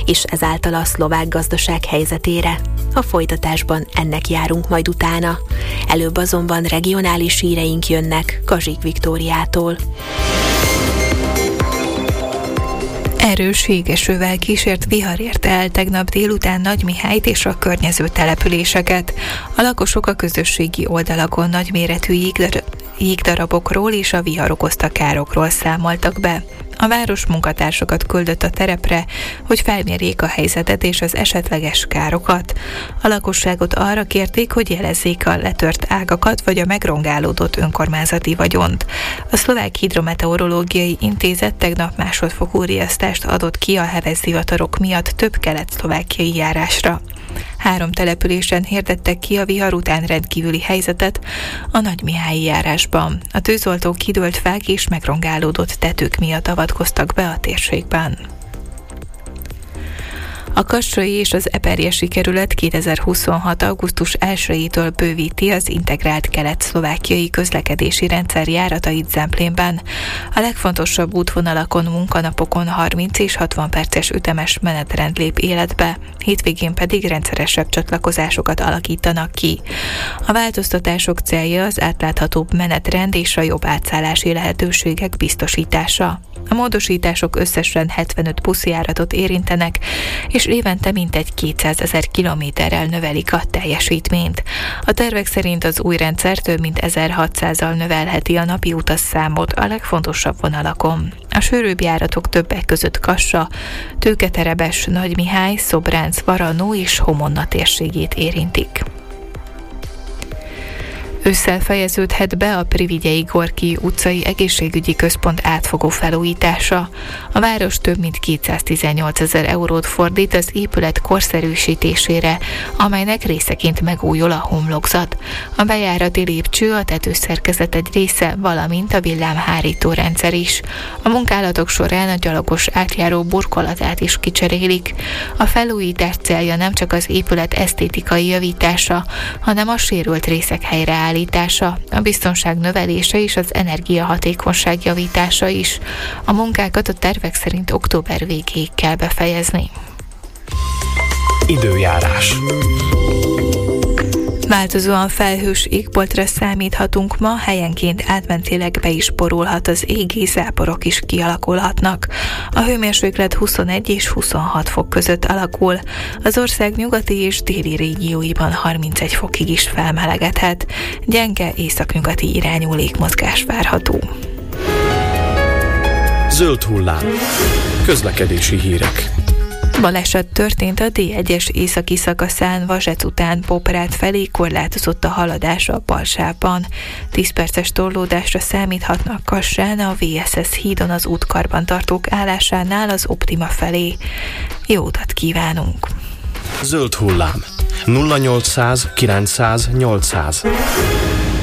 és ezáltal a szlovák gazdaság helyzetére. A folytatásban ennek járunk majd utána. Előbb azonban regionális híreink jönnek Kazsik Viktóriától. Erős jégesővel kísért vihar érte el tegnap délután Nagymihályt és a környező településeket. A lakosok a közösségi oldalakon nagyméretű jégdarabokról és a vihar okozta károkról számoltak be. A város munkatársakat küldött a terepre, hogy felmérjék a helyzetet és az esetleges károkat. A lakosságot arra kérték, hogy jelezzék a letört ágakat vagy a megrongálódott önkormányzati vagyont. A Szlovák Hidrometeorológiai Intézet tegnap másodfokú riasztást adott ki a heves zivatarok miatt több kelet-szlovákiai járásra. 3 településen hirdettek ki a vihar után rendkívüli helyzetet a Nagymihályi járásban. A tűzoltók kidőlt fák és megrongálódott tetők miatt avatkoztak be a térségben. A kassai és az eperjesi kerület 2026. augusztus 1-től bővíti az integrált kelet-szlovákiai közlekedési rendszer járatait Zemplénben. A legfontosabb útvonalakon munkanapokon 30 és 60 perces ütemes menetrend lép életbe, hétvégén pedig rendszeresebb csatlakozásokat alakítanak ki. A változtatások célja az átláthatóbb menetrend és a jobb átszállási lehetőségek biztosítása. A módosítások összesen 75 buszjáratot érintenek, és évente mintegy 200 000 kilométerrel növelik a teljesítményt. A tervek szerint az új rendszer több mint 1600-al növelheti a napi utasszámot a legfontosabb vonalakon. A sűrűbb járatok többek között Kassa, Tőketerebes, Nagymihály, Szobránc, Varanó és Homonna térségét érintik. Ősszel fejeződhet be a Privigyei Gorki utcai egészségügyi központ átfogó felújítása. A város több mint 218 000 eurót fordít az épület korszerűsítésére, amelynek részeként megújul a homlokzat. A bejárati lépcső, a tetőszerkezet egy része, valamint a villámhárító rendszer is. A munkálatok során a gyalogos átjáró burkolatát is kicserélik. A felújítás célja nem csak az épület esztétikai javítása, hanem a sérült részek helyreállítása, a biztonság növelése és az energiahatékonyság javítása is. A munkákat a tervek szerint október végéig kell befejezni. Időjárás. Változóan felhős égboltra számíthatunk ma, helyenként átmentileg be is borulhat az ég, és záporok is kialakulhatnak. A hőmérséklet 21 és 26 fok között alakul. Az ország nyugati és déli régióiban 31 fokig is felmelegedhet. Gyenge északnyugati irányú légmozgás várható. Zöld hullám. Közlekedési hírek. Baleset történt a D1-es északi szakaszán Vasec után Poprád felé, korlátozott a haladás a bal sávban. 10 perces torlódásra számíthatnak Kassán, a VSS hídon az útkarbantartók állásánál az Optima felé. Jó utat kívánunk! Zöld hullám. 0800 900 800.